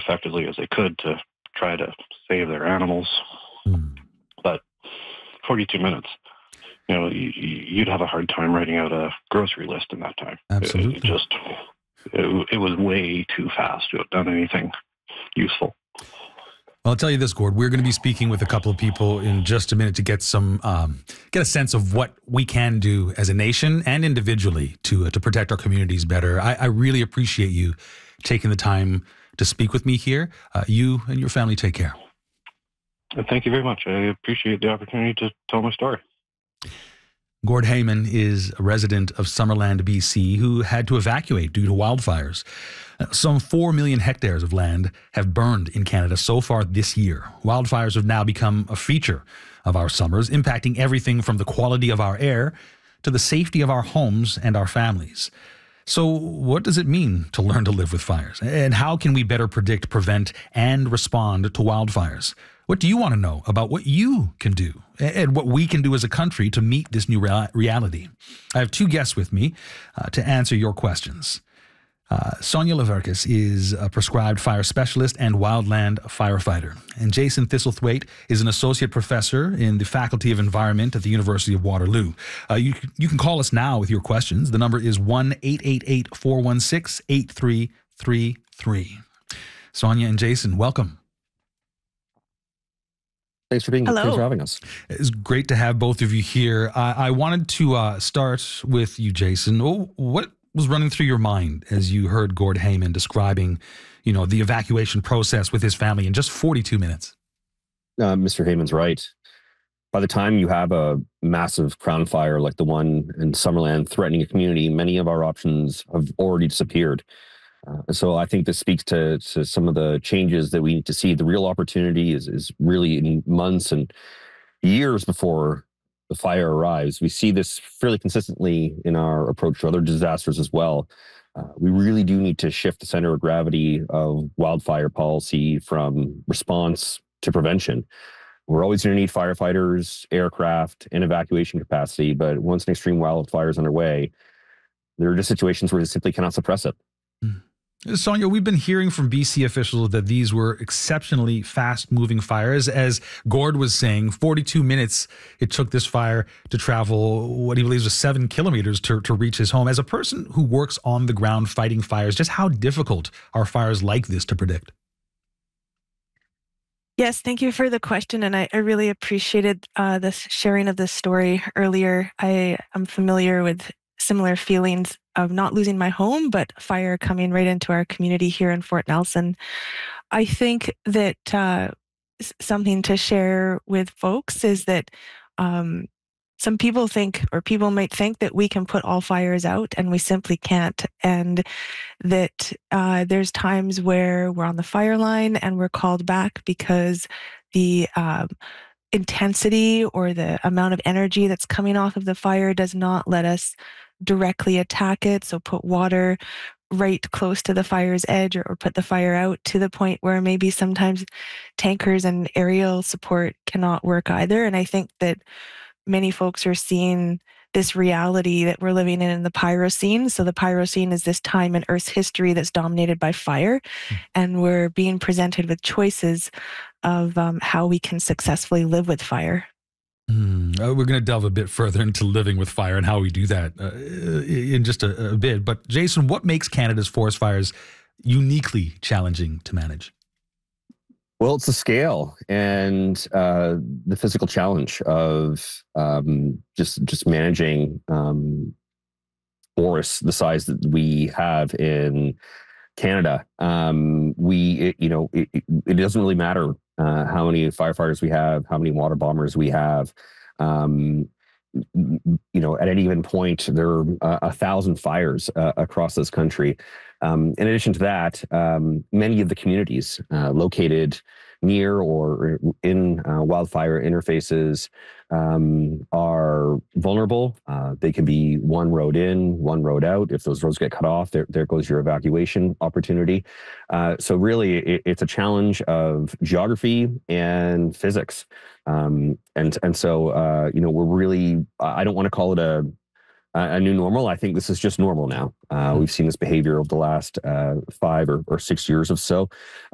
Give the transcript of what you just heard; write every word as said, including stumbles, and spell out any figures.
effectively as they could to try to save their animals. Mm. But forty-two minutes, you know, you, you'd have a hard time writing out a grocery list in that time. Absolutely. It, it just, it, it was way too fast to have done anything useful. Well, I'll tell you this, Gord, we're going to be speaking with a couple of people in just a minute to get some, um, get a sense of what we can do as a nation and individually to uh, to protect our communities better. I, I really appreciate you taking the time to speak with me here. Uh, you and your family take care. Thank you very much. I appreciate the opportunity to tell my story. Gord Heyman is a resident of Summerland, B C, who had to evacuate due to wildfires. Some four million hectares of land have burned in Canada so far this year. Wildfires have now become a feature of our summers, impacting everything from the quality of our air to the safety of our homes and our families. So what does it mean to learn to live with fires? And how can we better predict, prevent, and respond to wildfires? What do you want to know about what you can do and what we can do as a country to meet this new rea- reality? I have two guests with me uh, to answer your questions. Uh, Sonia Leverkus is a prescribed fire specialist and wildland firefighter. And Jason Thistlethwaite is an associate professor in the Faculty of Environment at the University of Waterloo. Uh, you, you can call us now with your questions. The number is one eight eight eight, four one six, eight three three three. Sonia and Jason, welcome. Thanks for being Hello. Thanks for having us. It's great to have both of you here. I, I wanted to uh, start with you, Jason. Oh, what was running through your mind as you heard Gord Heyman describing, you know, the evacuation process with his family in just forty-two minutes? Uh, Mister Heyman's right. By the time you have a massive crown fire like the one in Summerland threatening a community, many of our options have already disappeared. Uh, so I think this speaks to, to some of the changes that we need to see. The real opportunity is, is really in months and years before the fire arrives. We see this fairly consistently in our approach to other disasters as well. Uh, we really do need to shift the center of gravity of wildfire policy from response to prevention. We're always going to need firefighters, aircraft, and evacuation capacity, but once an extreme wildfire is underway, there are just situations where we simply cannot suppress it. Mm. Sonia, we've been hearing from B C officials that these were exceptionally fast-moving fires. As Gord was saying, forty-two minutes it took this fire to travel what he believes was seven kilometers to, to reach his home. As a person who works on the ground fighting fires, just how difficult are fires like this to predict? Yes, thank you for the question, and I, I really appreciated uh, the sharing of this story earlier. I am familiar with similar feelings of not losing my home, but fire coming right into our community here in Fort Nelson. I think that uh, something to share with folks is that um, some people think, or people might think, that we can put all fires out, and we simply can't. And that uh, there's times where we're on the fire line and we're called back because the um, intensity or the amount of energy that's coming off of the fire does not let us directly attack it. So put water right close to the fire's edge, or, or put the fire out to the point where maybe sometimes tankers and aerial support cannot work either. And I think that many folks are seeing this reality that we're living in in the Pyrocene. So the Pyrocene is this time in Earth's history that's dominated by fire, mm. and we're being presented with choices of um, how we can successfully live with fire. Mm, uh, we're going to delve a bit further into living with fire and how we do that uh, in just a, a bit. But Jason, what makes Canada's forest fires uniquely challenging to manage? Well, it's the scale and uh, the physical challenge of um, just just managing um, forests the size that we have in Canada. Um, we, it, you know, it, it doesn't really matter uh, how many firefighters we have, how many water bombers we have. Um, you know, at any given point, there are uh, a thousand fires uh, across this country. Um, in addition to that, um, many of the communities uh, located near or in uh, wildfire interfaces um, are vulnerable. Uh, they can be one road in, one road out. If those roads get cut off, there, there goes your evacuation opportunity. Uh, so really, it, it's a challenge of geography and physics. Um, and, and so, uh, you know, we're really, I don't want to call it a, a new normal. I think this is just normal now. Uh, we've seen this behavior over the last uh, five or, or six years or so.